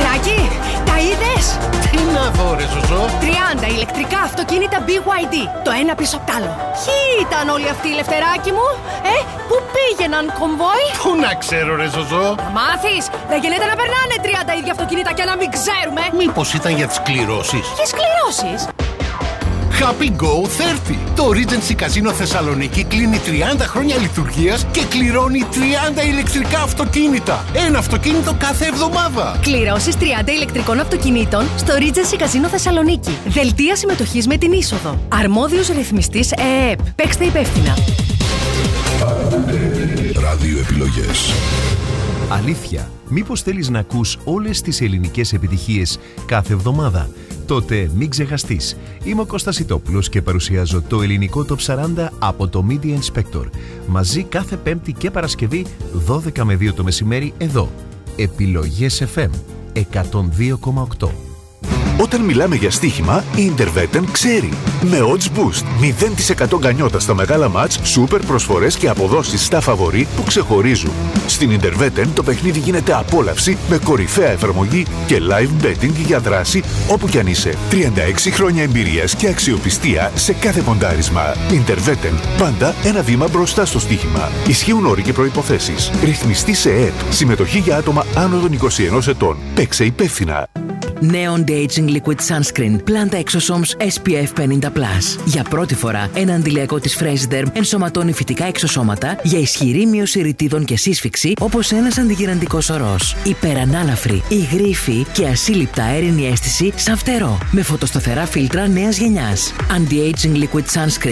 Τάκη, τα είδες? Τι να δω ρε Ζωζό? 30 ηλεκτρικά αυτοκίνητα BYD. Το ένα πίσω απ' τ' άλλο. Ποιοι ήταν όλοι αυτοί, Λευτεράκι μου? Πού πήγαιναν, κομβόι? Πού να ξέρω ρε Ζωζό? Θα μάθεις. Δεν γίνεται να περνάνε 30 ίδια αυτοκίνητα και να μην ξέρουμε. Μήπως ήταν για τις κληρώσεις? Ποιες κληρώσεις? Happy Go 30. Το Regency Casino Θεσσαλονίκη κλείνει 30 χρόνια λειτουργίας και κληρώνει 30 ηλεκτρικά αυτοκίνητα. Ένα αυτοκίνητο κάθε εβδομάδα. Κληρώσεις 30 ηλεκτρικών αυτοκινήτων στο Regency Casino Θεσσαλονίκη. Δελτία συμμετοχής με την είσοδο. Αρμόδιος ρυθμιστής ΕΕΠ. Παίξτε υπεύθυνα. Ραδιοεπιλογές. Αλήθεια, μήπως θέλεις να ακούς όλες τις ελληνικές επιτυχίες κάθε εβδομάδα? Τότε μην ξεχαστείς. Είμαι ο Κώστας Ιτόπουλος και παρουσιάζω το ελληνικό Top 40 από το Media Inspector. Μαζί κάθε Πέμπτη και Παρασκευή 12 με 2 το μεσημέρι εδώ. Επιλογές FM 102,8. Όταν μιλάμε για στοίχημα, η Intervetten ξέρει. Με odds boost, 0% γκανιότα στα μεγάλα μάτς, σούπερ προσφορές και αποδόσεις στα φαβορί που ξεχωρίζουν. Στην Intervetten το παιχνίδι γίνεται απόλαυση με κορυφαία εφαρμογή και live betting για δράση όπου κι αν είσαι. 36 χρόνια εμπειρίας και αξιοπιστία σε κάθε ποντάρισμα. Intervetten, πάντα ένα βήμα μπροστά στο στοίχημα. Ισχύουν όροι και προϋποθέσεις. Ρυθμιστή σε ΕΕΠ. Συμμετοχή για άτομα άνω των 21 ετών. Παίξε υπεύθυνα. Νέο Anti-Aging Liquid Sunscreen Planta Exosomes SPF 50+. Για πρώτη φορά, ένα αντιλιακό της Freshderm ενσωματώνει φυτικά εξωσώματα για ισχυρή μείωση ρητίδων και σύσφυξη όπως ένας αντιγυραντικός ορός. Υπερανάλαφρη, υγρή και ασύλληπτα αέρινη αίσθηση σαν φτερό. Με φωτοσταθερά φίλτρα νέας γενιάς. Anti-Aging Liquid Sunscreen